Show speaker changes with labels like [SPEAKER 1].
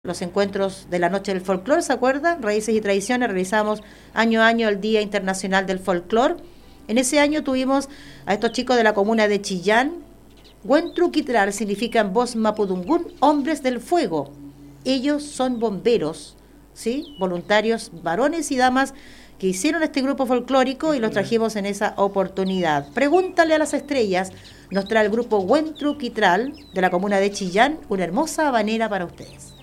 [SPEAKER 1] los encuentros de la Noche del Folclor, ¿se acuerdan? Raíces y Tradiciones, realizamos año a año el Día Internacional del Folclor. En ese año tuvimos a estos chicos de la comuna de Chillán. Huentruquitral significa en voz mapudungún, hombres del fuego. Ellos son bomberos, ¿sí? Voluntarios, varones y damas que hicieron este grupo folclórico y los trajimos en esa oportunidad. Pregúntale a las estrellas, nos trae el grupo Huentruquitral de la comuna de Chillán, una hermosa habanera para ustedes.